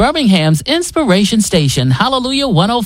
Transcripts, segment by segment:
Birmingham's Inspiration Station, Hallelujah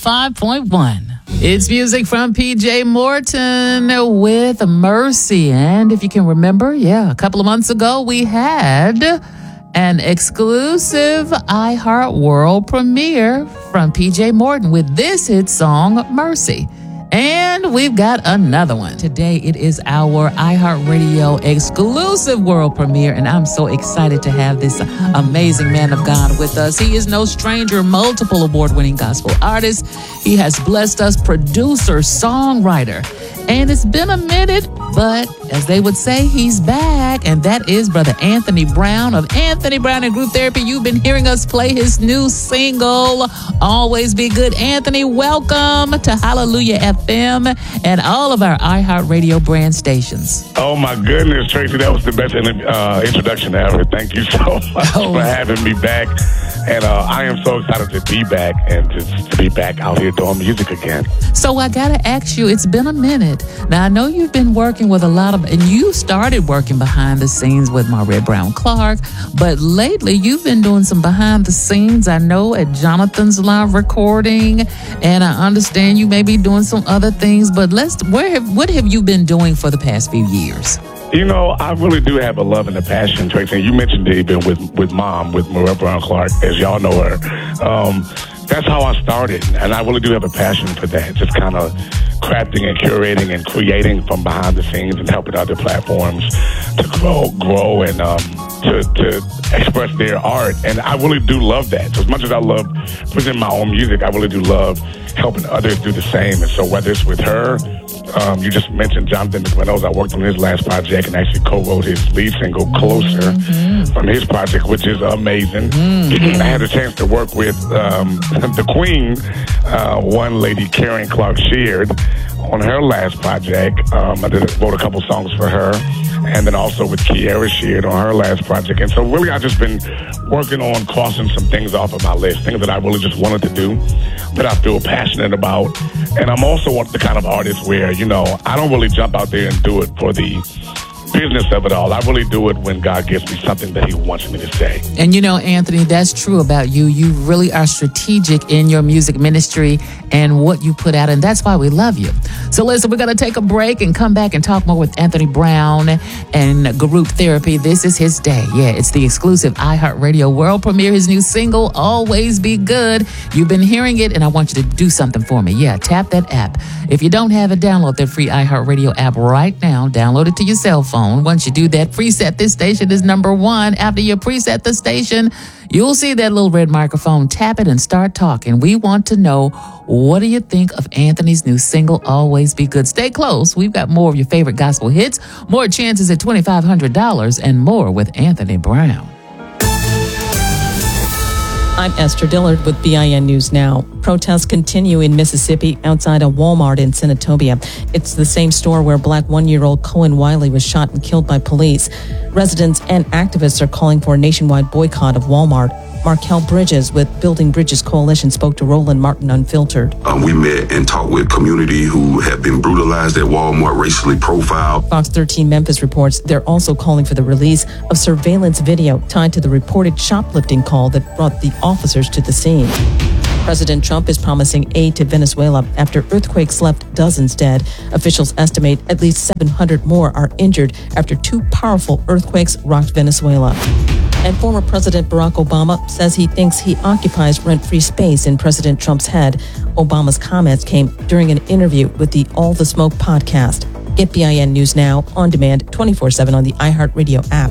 105.1. It's music from PJ Morton with Mercy. And if you can remember, a couple of months ago, we had an exclusive iHeart World premiere from PJ Morton with this hit song, Mercy. And we've got another one. Today, it is our iHeartRadio exclusive world premiere, and I'm so excited to have this amazing man of God with us. He is no stranger, multiple award-winning gospel artist. He has blessed us, producer, songwriter. And it's been a minute, but as they would say, he's back. And that is Brother Anthony Brown of Anthony Brown and Group Therapy. You've been hearing us play his new single, Always Be Good. Anthony, welcome to Hallelujah FM and all of our iHeartRadio brand stations. Oh, my goodness, Tracy, that was the best introduction ever. Thank you so much for having me back. And I am so excited to be back and to be back out here doing music again. So I got to ask you, it's been a minute. Now, I know you've been working with and you started working behind the scenes with Maurette Brown Clark, but lately you've been doing some behind the scenes, I know, at Jonathan's live recording, and I understand you may be doing some other things, but what have you been doing for the past few years? You know, I really do have a love and a passion, Tracy. You mentioned it even with Mom, with Maurette Brown Clark, as y'all know her. That's how I started, and I really do have a passion for that, just kind of crafting and curating and creating from behind the scenes and helping other platforms to grow and to express their art. And I really do love that. So as much as I love presenting my own music, I really do love helping others do the same. And so whether it's with her, you just mentioned Jonathan McReynolds. I worked on his last project and actually co-wrote his lead single, Closer, from his project, which is amazing. I had a chance to work with the Queen, one lady, Karen Clark Sheard, on her last project. I wrote a couple songs for her, and then also with Kiara Sheard on her last project. And so really I've just been working on crossing some things off of my list, things that I really just wanted to do, that I feel passionate about. And I'm also one of the kind of artist where, I don't really jump out there and do it for the business of it all. I really do it when God gives me something that he wants me to say. And Anthony, that's true about you. You really are strategic in your music ministry and what you put out, and that's why we love you. So listen, we're going to take a break and come back and talk more with Anthony Brown and Group Therapy. This is his day. Yeah, it's the exclusive iHeartRadio world premiere, his new single, Always Be Good. You've been hearing it, and I want you to do something for me. Yeah, tap that app. If you don't have it, download that free iHeartRadio app right now. Download it to your cell phone. Once you do that, preset this station is number 1. After you preset the station, you'll see that little red microphone. Tap it and start talking. We want to know, what do you think of Anthony's new single, Always Be Good? Stay close. We've got more of your favorite gospel hits, more chances at $2,500, and more with Anthony Brown. I'm Esther Dillard with BIN News Now. Protests continue in Mississippi outside a Walmart in Senatobia. It's the same store where Black 1-year-old Cohen Wiley was shot and killed by police. Residents and activists are calling for a nationwide boycott of Walmart. Markel Bridges with Building Bridges Coalition spoke to Roland Martin Unfiltered. We met and talked with community who have been brutalized at Walmart, racially profiled. Fox 13 Memphis reports they're also calling for the release of surveillance video tied to the reported shoplifting call that brought the officers to the scene. President Trump is promising aid to Venezuela after earthquakes left dozens dead. Officials estimate at least 700 more are injured after 2 powerful earthquakes rocked Venezuela. And former President Barack Obama says he thinks he occupies rent-free space in President Trump's head. Obama's comments came during an interview with the All the Smoke podcast. Get BIN News Now on demand 24/7 on the iHeartRadio app.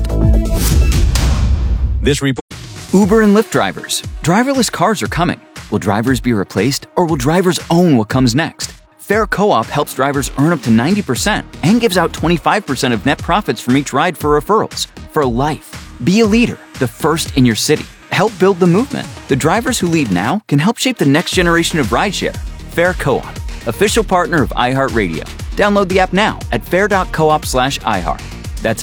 This report. Uber and Lyft drivers. Driverless cars are coming. Will drivers be replaced, or will drivers own what comes next? Fair Co-op helps drivers earn up to 90% and gives out 25% of net profits from each ride for referrals. For life. Be a leader, the first in your city. Help build the movement. The drivers who lead now can help shape the next generation of rideshare. Fair Co-op, official partner of iHeartRadio. Download the app now at fair.coop/iHeart. That's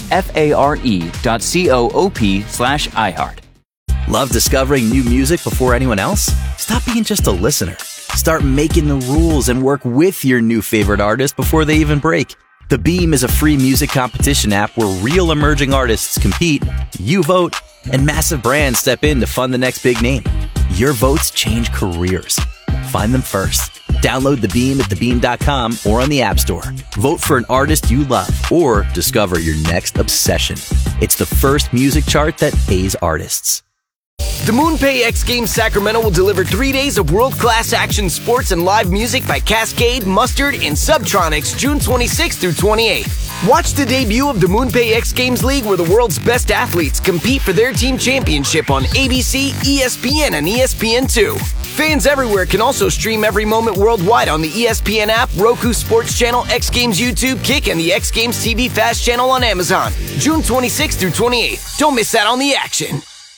FARE.coop/iHeart. Love discovering new music before anyone else? Stop being just a listener. Start making the rules and work with your new favorite artist before they even break. The Beam is a free music competition app where real emerging artists compete, you vote, and massive brands step in to fund the next big name. Your votes change careers. Find them first. Download The Beam at thebeam.com or on the App Store. Vote for an artist you love or discover your next obsession. It's the first music chart that pays artists. The MoonPay X Games Sacramento will deliver 3 days of world-class action sports and live music by Cascade, Mustard, and Subtronics June 26th through 28th. Watch the debut of the MoonPay X Games League, where the world's best athletes compete for their team championship on ABC, ESPN, and ESPN2. Fans everywhere can also stream every moment worldwide on the ESPN app, Roku Sports Channel, X Games YouTube, Kick, and the X Games TV Fast channel on Amazon. June 26th through 28th. Don't miss out on the action.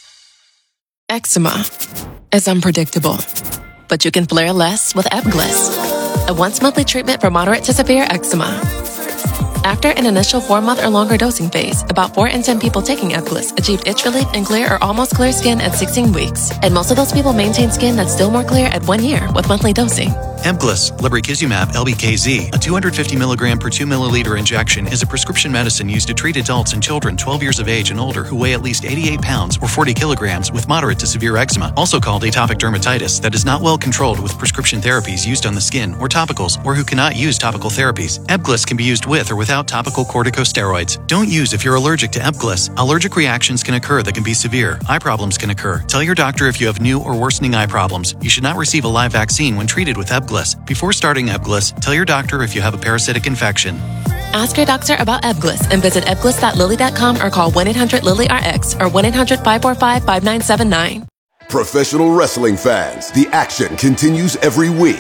Eczema is unpredictable, but you can flare less with Ebglyss, a once-monthly treatment for moderate to severe eczema. After an initial 4-month or longer dosing phase, about 4 in 10 people taking Ebglyss achieved itch relief and clear or almost clear skin at 16 weeks, and most of those people maintain skin that's still more clear at 1 year with monthly dosing. Ebglyss, lebrikizumab LBKZ, a 250 milligram per 2 milliliter injection, is a prescription medicine used to treat adults and children 12 years of age and older who weigh at least 88 pounds or 40 kilograms with moderate to severe eczema, also called atopic dermatitis, that is not well controlled with prescription therapies used on the skin or topicals, or who cannot use topical therapies. Ebglyss can be used with or without topical corticosteroids. Don't use if you're allergic to Ebglyss. Allergic reactions can occur that can be severe. Eye problems can occur. Tell your doctor if you have new or worsening eye problems. You should not receive a live vaccine when treated with Ebglyss. Before starting Ebglyss, tell your doctor if you have a parasitic infection. Ask your doctor about Ebglyss and visit ebglyss.lilly.com or call 1-800-LILY-RX or 1-800-545-5979. Professional wrestling fans, the action continues every week.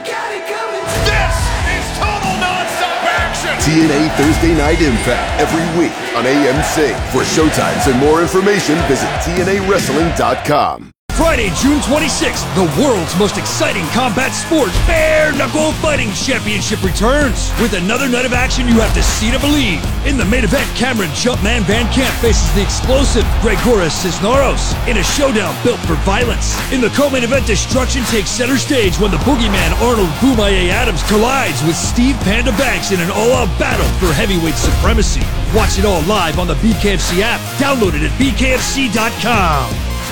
This is total nonstop action! TNA Thursday Night Impact every week on AMC. For showtimes and more information, visit TNAWrestling.com. Friday, June 26th, the world's most exciting combat sport, Bare Knuckle Fighting Championship returns. With another night of action you have to see to believe. In the main event, Cameron Jumpman Van Camp faces the explosive Gregoras Cisneros in a showdown built for violence. In the co-main event, destruction takes center stage when the boogeyman Arnold Boomaye Adams collides with Steve Panda Banks in an all-out battle for heavyweight supremacy. Watch it all live on the BKFC app. Download it at bkfc.com.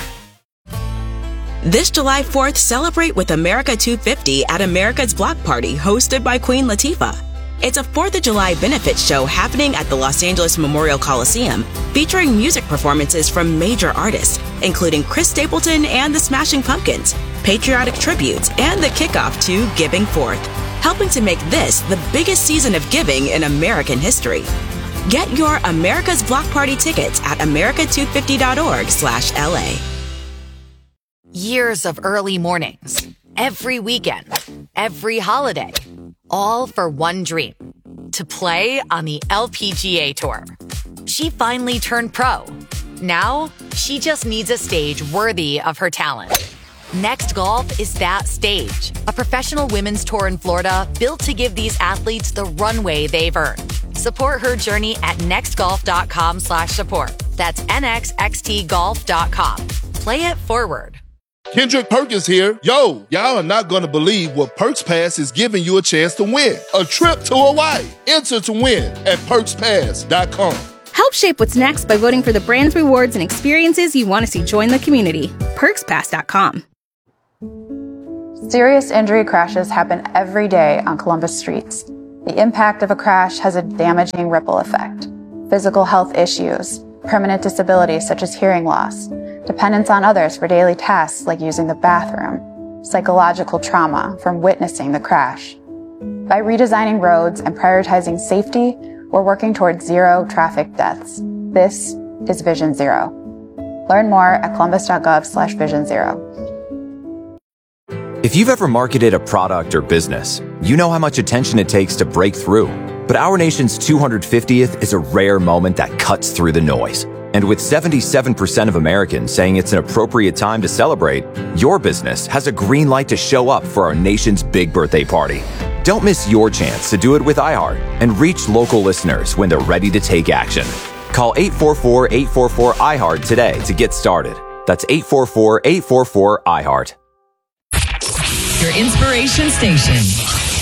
This July 4th, celebrate with America 250 at America's Block Party, hosted by Queen Latifah. It's a 4th of July benefit show happening at the Los Angeles Memorial Coliseum, featuring music performances from major artists, including Chris Stapleton and the Smashing Pumpkins, patriotic tributes, and the kickoff to Giving Forth, helping to make this the biggest season of giving in American history. Get your America's Block Party tickets at america250.org/LA. Years of early mornings, every weekend, every holiday, all for one dream, to play on the LPGA Tour. She finally turned pro. Now, she just needs a stage worthy of her talent. Next Golf is that stage, a professional women's tour in Florida built to give these athletes the runway they've earned. Support her journey at nextgolf.com/support. That's nxxtgolf.com. Play it forward. Kendrick Perkins here. Yo, y'all are not going to believe what Perks Pass is giving you a chance to win. A trip to Hawaii. Enter to win at perkspass.com. Help shape what's next by voting for the brands, rewards, and experiences you want to see join the community. perkspass.com. Serious injury crashes happen every day on Columbus streets. The impact of a crash has a damaging ripple effect. Physical health issues, permanent disabilities such as hearing loss, dependence on others for daily tasks like using the bathroom, psychological trauma from witnessing the crash. By redesigning roads and prioritizing safety, we're working towards zero traffic deaths. This is Vision Zero. Learn more at columbus.gov/Vision Zero. If you've ever marketed a product or business, you know how much attention it takes to break through. But our nation's 250th is a rare moment that cuts through the noise. And with 77% of Americans saying it's an appropriate time to celebrate, your business has a green light to show up for our nation's big birthday party. Don't miss your chance to do it with iHeart and reach local listeners when they're ready to take action. Call 844-844-iHeart today to get started. That's 844-844-iHeart. Your inspiration station.